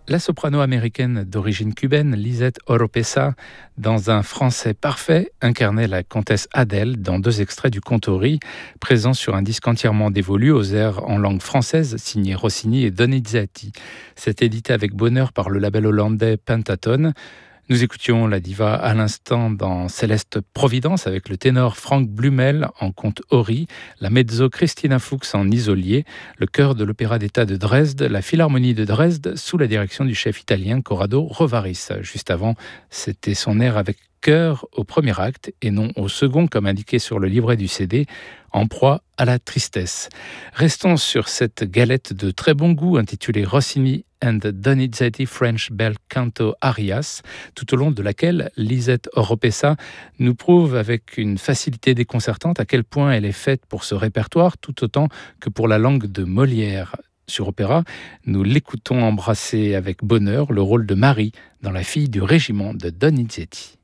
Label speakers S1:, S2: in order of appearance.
S1: La soprano américaine d'origine cubaine, Lisette Oropesa, dans un français parfait, incarnait la comtesse Adèle dans 2 extraits du Contori, présents sur un disque entièrement dévolu aux airs en langue française, signé Rossini et Donizetti. C'est édité avec bonheur par le label hollandais Pentaton. Nous écoutions la diva à l'instant dans Céleste Providence avec le ténor Frank Blumel en conte Ori, la mezzo Christina Fuchs en Isolier, le chœur de l'Opéra d'État de Dresde, la Philharmonie de Dresde sous la direction du chef italien Corrado Rovaris. Juste avant, c'était son air avec chœur au premier acte et non au second comme indiqué sur le livret du CD, en proie à la tristesse. Restons sur cette galette de très bon goût intitulée Rossini and Donizetti French Bel Canto Arias, tout au long de laquelle Lisette Oropesa nous prouve avec une facilité déconcertante à quel point elle est faite pour ce répertoire tout autant que pour la langue de Molière. Sur Opéra, nous l'écoutons embrasser avec bonheur le rôle de Marie dans La fille du régiment de Donizetti.